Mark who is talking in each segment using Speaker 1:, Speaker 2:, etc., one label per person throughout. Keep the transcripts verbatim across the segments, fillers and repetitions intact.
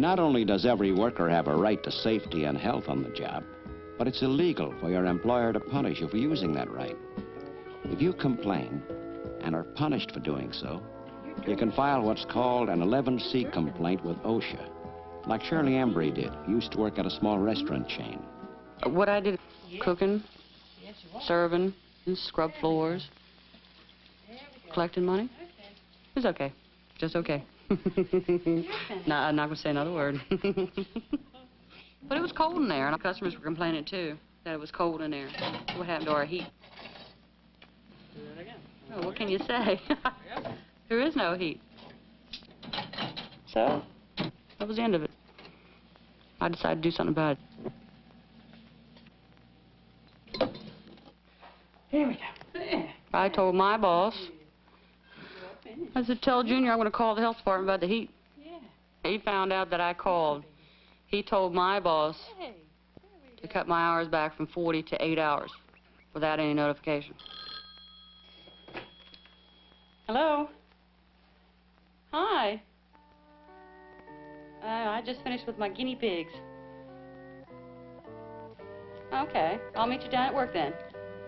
Speaker 1: Not only does every worker have a right to safety and health on the job, but it's illegal for your employer to punish you for using that right. If you complain and are punished for doing so, you can file what's called an eleven C complaint with OSHA, like Shirley Embry did, who used to work at a small restaurant chain.
Speaker 2: What I did, cooking, serving, scrub floors, collecting money, it was okay, just okay. No, I'm not going to say another word. But it was cold in there, and our customers were complaining, too, that it was cold in there. What happened to our heat? Do that again. Oh, what can you say? There is no heat. So, that was the end of it. I decided to do something about it. Here we go. I told my boss, I said, tell Junior I'm going to call the health department about the heat. He found out that I called. He told my boss to cut my hours back from forty to eight hours without any notification. Hello? Hi. Uh, I just finished with my guinea pigs. Okay, I'll meet you down at work then.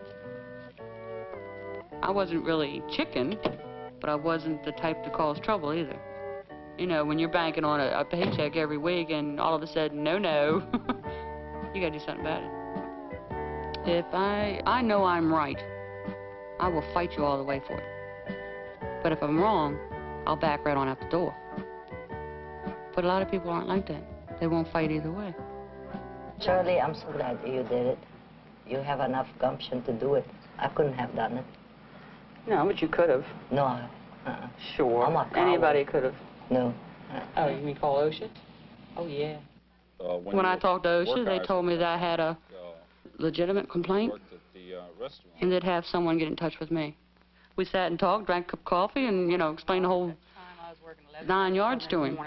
Speaker 2: I wasn't really chicken, but I wasn't the type to cause trouble either. You know, when you're banking on a, a paycheck every week and all of a sudden, no, no, you gotta do something about it. If I, I know I'm right, I will fight you all the way for it. But if I'm wrong, I'll back right on out the door. But a lot of people aren't like that. They won't fight either way.
Speaker 3: Shirley, I'm so glad you did it. You have enough gumption to do it. I couldn't have done it.
Speaker 2: No, but you could have.
Speaker 3: No, I, uh-uh.
Speaker 2: Sure.
Speaker 3: I'm a
Speaker 2: Anybody could have.
Speaker 3: No. Uh-uh.
Speaker 2: Oh, you mean call OSHA? Oh, yeah.
Speaker 4: Uh, when
Speaker 2: when I talked to OSHA, they told me that I had a
Speaker 4: uh,
Speaker 2: legitimate complaint,
Speaker 4: worked at the, uh, restaurant.
Speaker 2: and they'd have someone get in touch with me. We sat and talked, drank a cup of coffee, and, you know, explained the whole nine yards to him.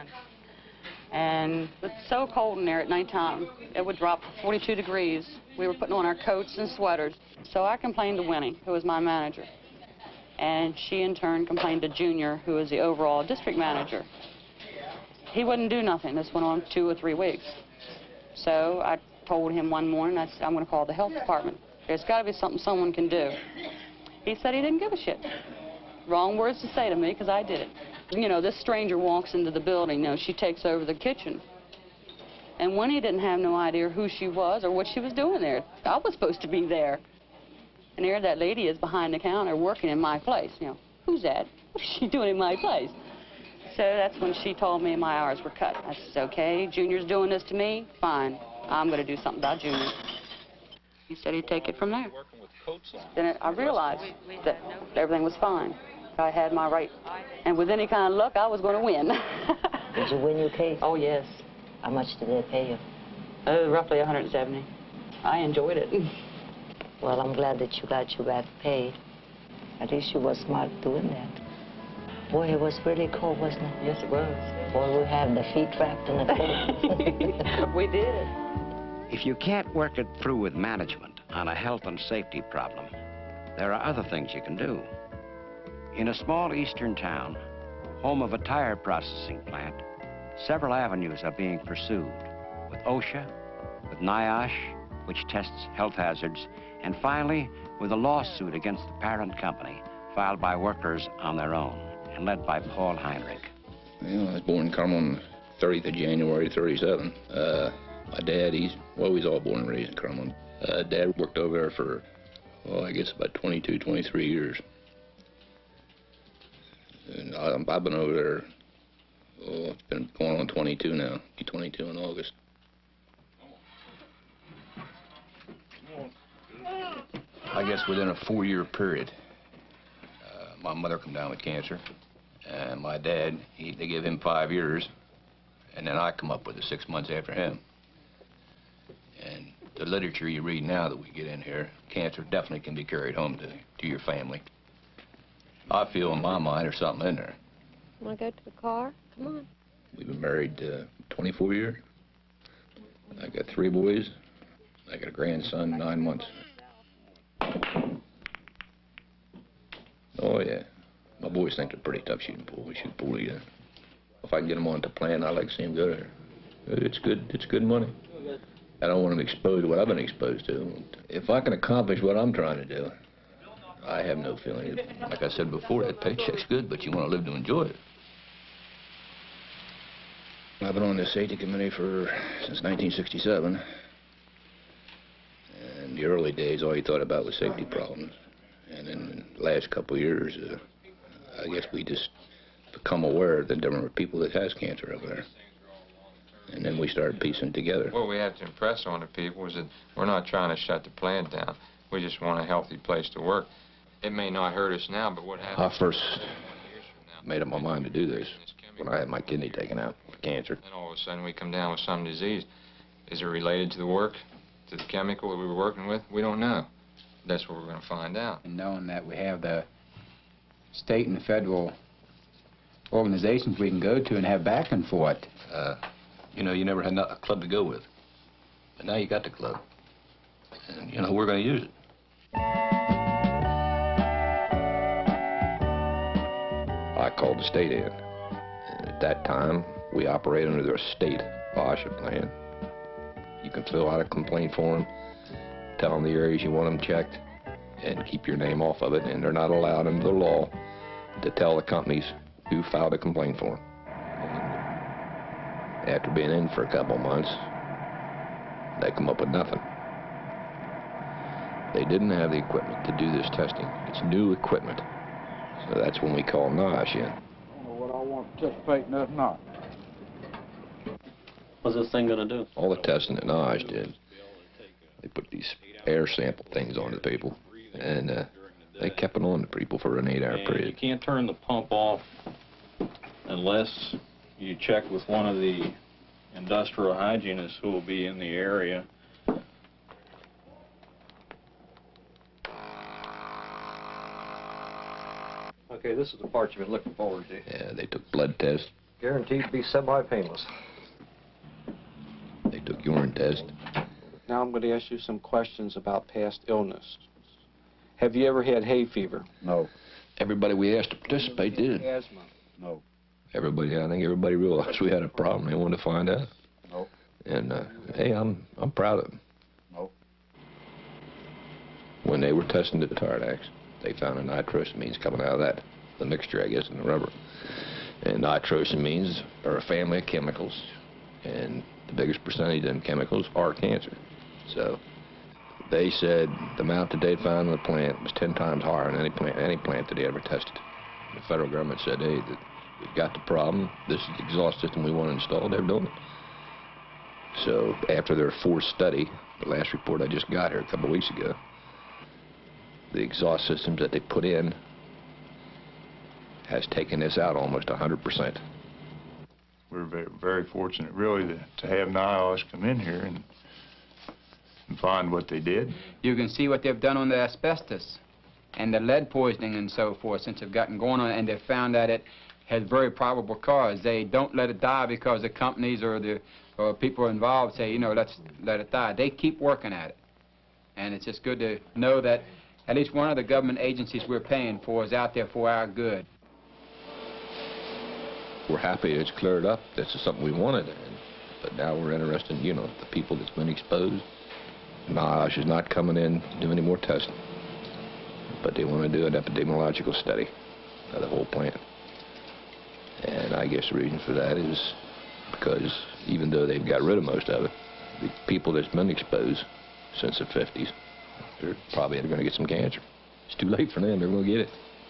Speaker 2: And it was so cold in there at nighttime. It would drop forty-two degrees. We were putting on our coats and sweaters. So I complained to Winnie, who was my manager. And she, in turn, complained to Junior, who was the overall district manager. He wouldn't do nothing. This went on two or three weeks. So I told him one morning, I said, I'm going to call the health department. There's got to be something someone can do. He said he didn't give a shit. Wrong words to say to me, because I did it. You know, this stranger walks into the building. You know, she takes over the kitchen. And Winnie didn't have no idea who she was or what she was doing there. I was supposed to be there. And there that lady is behind the counter working in my place. You know, who's that? What is she doing in my place? So that's when she told me my hours were cut. I said, okay, Junior's doing this to me, fine. I'm going to do something about Junior. He said he'd take it from there. Then I realized that everything was fine. I had my right. And with any kind of luck, I was going to win.
Speaker 3: Did you win your case?
Speaker 2: Oh, yes.
Speaker 3: How much did they pay you?
Speaker 2: Oh, roughly one hundred seventy. I enjoyed it.
Speaker 3: Well, I'm glad that you got your back paid. At least you were smart doing that. Boy, it was really cold, wasn't it?
Speaker 2: Yes, it was.
Speaker 3: Boy, we had the feet trapped in the cold.
Speaker 2: We did.
Speaker 1: If you can't work it through with management on a health and safety problem, there are other things you can do. In a small eastern town, home of a tire processing plant, several avenues are being pursued with OSHA, with NIOSH, which tests health hazards, and finally with a lawsuit against the parent company filed by workers on their own and led by Paul Heinrich.
Speaker 5: Well, I was born in Carmel on the thirtieth of January, thirty-seven. Uh, my dad, he's, well, he's all born and raised in Carmel. Uh, Dad worked over there for, well, I guess about twenty-two, twenty-three years. And I, I've been over there, oh, it's been going on twenty-two now. Be twenty-two in August. I guess within a four-year period, uh, my mother come down with cancer, and my dad, he, they give him five years, and then I come up with it six months after him. And the literature you read now that we get in here, cancer definitely can be carried home to, to your family. I feel in my mind there's something in there.
Speaker 6: Want to go to the car? Come on.
Speaker 5: We've been married uh, twenty-four years. I got three boys. I got a grandson, nine months. Oh, yeah. My boys think they're pretty tough shooting pool. We shoot pool together. If I can get them on the plan, I'd like to see them go there. It's good, it's good money. I don't want them exposed to what I've been exposed to. If I can accomplish what I'm trying to do, I have no feeling. Like I said before, that paycheck's good, but you want to live to enjoy it. I've been on the safety committee for since nineteen sixty-seven. In the early days, all you thought about was safety problems. And in the last couple of years, uh, I guess we just become aware that there are people that has cancer over there. And then we started piecing together.
Speaker 7: What we have to impress on the people is that we're not trying to shut the plant down. We just want a healthy place to work. It may not hurt us now, but what happens...
Speaker 5: I first made up my mind to do this when I had my kidney taken out for cancer.
Speaker 7: Then all of a sudden we come down with some disease. Is it related to the work, to the chemical that we were working with? We don't know. That's what we're going to find out.
Speaker 8: And knowing that we have the state and the federal organizations we can go to and have backing for it.
Speaker 5: Uh, you know, you never had a club to go with. But now you got the club. And, you know, we're going to use it. I called the state in. And at that time, we operate under their state OSHA plan. You can fill out a complaint form, tell them the areas you want them checked, and keep your name off of it. And they're not allowed under the law to tell the companies who filed a complaint form. After being in for a couple months, they come up with nothing. They didn't have the equipment to do this testing. It's new equipment. So that's when we call NIOSH in.
Speaker 4: I don't know what I want to participate in, if not.
Speaker 9: What's this thing going to do?
Speaker 5: All the testing that NIOSH did, they put these air sample things on the people, and uh, they kept it on the people for an eight-hour period.
Speaker 4: You can't turn the pump off unless you check with one of the industrial hygienists who will be in the area.
Speaker 9: Okay, this is the part you've been looking forward to.
Speaker 5: Yeah, they took blood tests.
Speaker 9: Guaranteed to be semi-painless.
Speaker 5: They took urine tests.
Speaker 10: Now I'm going to ask you some questions about past illness. Have you ever had hay fever?
Speaker 4: No.
Speaker 5: Everybody we asked to participate did.
Speaker 10: Asthma?
Speaker 4: No.
Speaker 5: Everybody, I think everybody realized we had a problem. They wanted to find out.
Speaker 4: No.
Speaker 5: And, uh, hey, I'm, I'm proud of them.
Speaker 4: No.
Speaker 5: When they were testing the Tardax, they found a nitrosamines coming out of that, the mixture, I guess, in the rubber. And nitrosamines are a family of chemicals, and the biggest percentage of them chemicals are cancer. So they said the amount that they'd found in the plant was ten times higher than any plant, any plant that they ever tested. The federal government said, hey, that we've got the problem. This is the exhaust system we want to install. They're doing it. So after their fourth study, the last report I just got here a couple of weeks ago, the exhaust systems that they put in has taken this out almost one hundred percent.
Speaker 4: We're very, very fortunate, really, to, to have NIOSH come in here and, and find what they did.
Speaker 8: You can see what they've done on the asbestos and the lead poisoning and so forth since they've gotten going on, and they've found that it has very probable cause. They don't let it die because the companies or the or people involved say, you know, let's let it die. They keep working at it. And it's just good to know that at least one of the government agencies we're paying for is out there for our good.
Speaker 5: We're happy it's cleared up. This is something we wanted. And, but now we're interested in, you know, the people that's been exposed. NIOSH is not coming in to do any more testing. But they want to do an epidemiological study of the whole plant. And I guess the reason for that is because even though they've got rid of most of it, the people that's been exposed since the fifties, they're probably going to get some cancer. It's too late for them. They're going to get it.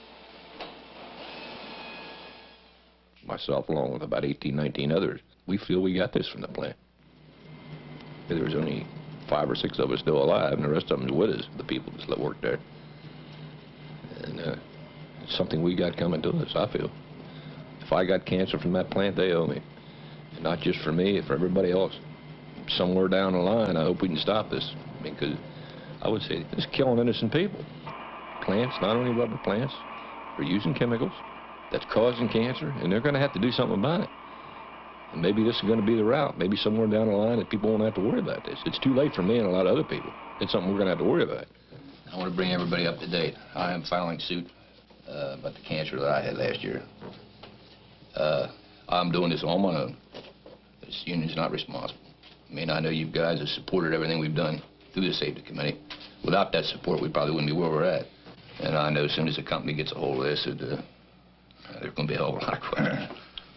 Speaker 5: Myself, along with about eighteen, nineteen others, we feel we got this from the plant. There's only five or six of us still alive, and the rest of them's with us, the people that work there. And uh, it's something we got coming to us, I feel. If I got cancer from that plant, they owe me. And not just for me, for everybody else. Somewhere down the line, I hope we can stop this. Because I would say it's killing innocent people. Plants, not only rubber plants, are using chemicals that's causing cancer, and they're going to have to do something about it. And maybe this is going to be the route. Maybe somewhere down the line that people won't have to worry about this. It's too late for me and a lot of other people. It's something we're going to have to worry about. I want to bring everybody up to date. I am filing suit uh, about the cancer that I had last year. Uh, I'm doing this on my own. This union's not responsible. I mean, I know you guys have supported everything we've done through the safety committee. Without that support, we probably wouldn't be where we're at. And I know as soon as the company gets a hold of this, it, uh, there's going to be a hell of a lot of questions.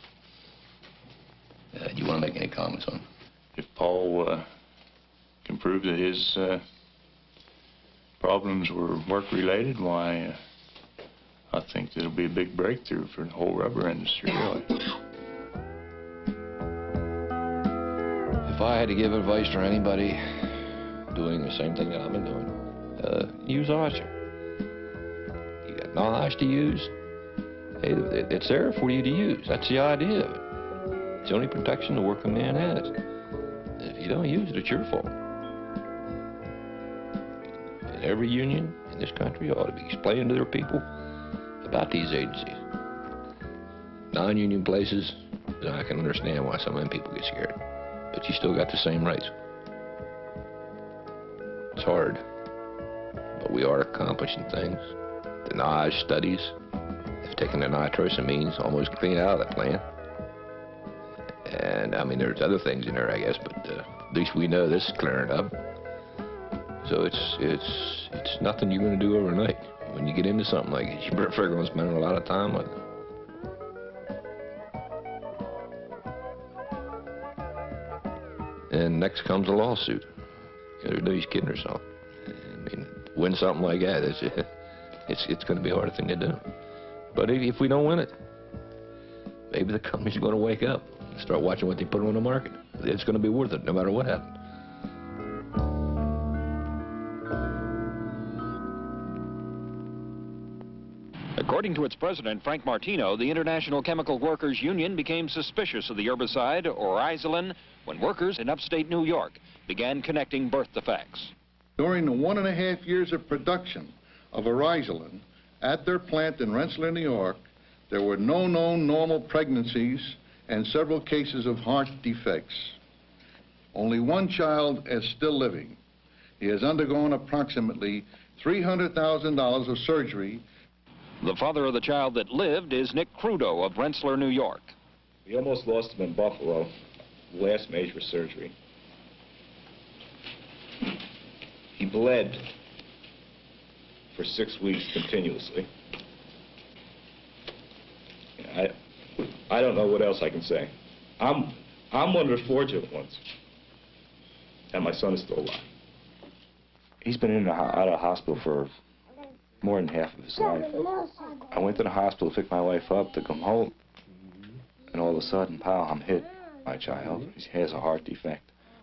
Speaker 5: Uh, do you want to make any comments on it?
Speaker 11: If Paul uh, can prove that his uh, problems were work-related, why, uh, I think it'll be a big breakthrough for the whole rubber industry, really.
Speaker 5: If I had to give advice to anybody doing the same thing that I've been doing, uh, use Osher. You got knives to use, hey, it's there for you to use. That's the idea of it. It's the only protection the working man has. If you don't use it, it's your fault. And every union in this country ought to be explaining to their people about these agencies. Non-union places, I can understand why some of them people get scared. But you still got the same rights. It's hard, but we are accomplishing things. The N I O S studies have taken the nitrosamines almost clean out of the plant. And, I mean, there's other things in there, I guess, but uh, at least we know this is clearing up. So it's, it's, it's nothing you're going to do overnight. When you get into something like this, you better figure on spending a lot of time on it. And next comes a lawsuit. You know, nobody's kidding herself. I mean, win something like that, it's, it's, it's going to be a hard thing to do. But if, if we don't win it, maybe the company's going to wake up. Start watching what they put on the market. It's going to be worth it no matter what happens.
Speaker 12: According to its president, Frank Martino, the International Chemical Workers Union became suspicious of the herbicide, oryzolin, when workers in upstate New York began connecting birth defects.
Speaker 13: During the one and a half years of production of oryzolin at their plant in Rensselaer, New York, there were no known normal pregnancies and several cases of heart defects. Only one child is still living. He has undergone approximately three hundred thousand dollars of surgery.
Speaker 12: The father of the child that lived is Nick Crudo of Rensselaer, New York.
Speaker 14: We almost lost him in Buffalo, last major surgery. He bled for six weeks continuously. I, I don't know what else I can say. I'm, I'm one of the fortunate ones. And my son is still alive. He's been in and out of the hospital for more than half of his life. I went to the hospital to pick my wife up to come home. And all of a sudden, pow, I'm hit. My child, he has a heart defect.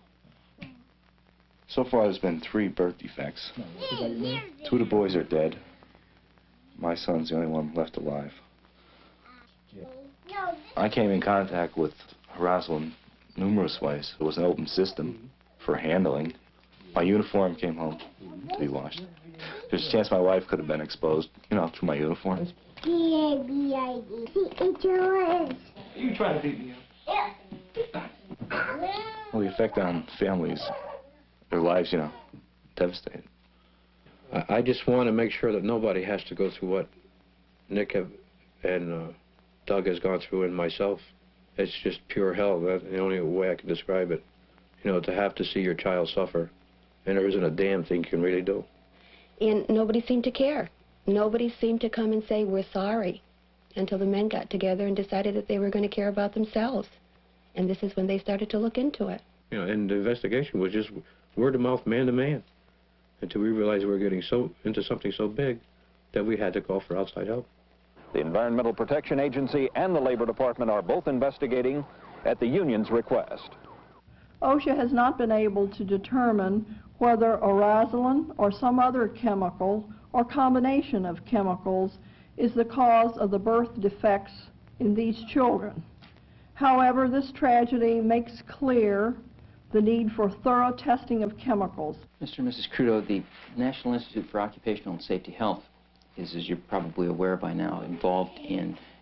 Speaker 14: So far, there's been three birth defects. Two of the boys are dead. My son's the only one left alive. I came in contact with Rosalind numerous ways. There was an open system for handling. My uniform came home to be washed. There's a chance my wife could have been exposed, you know, through my uniform.
Speaker 15: B A B I D C H O S.
Speaker 14: You try to beat me up. Well, the effect on families, their lives, you know, devastated.
Speaker 9: I, I just want to make sure that nobody has to go through what Nick have, and uh, Doug has gone through, and myself. It's just pure hell. That's the only way I can describe it. You know, to have to see your child suffer, and there isn't a damn thing you can really do.
Speaker 6: And nobody seemed to care. Nobody seemed to come and say, we're sorry, until the men got together and decided that they were going to care about themselves. And this is when they started to look into it.
Speaker 9: You know, and the investigation was just word of mouth, man to man, until we realized we were getting so into something so big that we had to call for outside help.
Speaker 12: The Environmental Protection Agency and the Labor Department are both investigating at the union's request.
Speaker 16: OSHA has not been able to determine whether oryzolin or some other chemical or combination of chemicals is the cause of the birth defects in these children. However, this tragedy makes clear the need for thorough testing of chemicals.
Speaker 17: Mister and Missus Crudo, the National Institute for Occupational and Safety Health is, as you're probably aware by now, involved in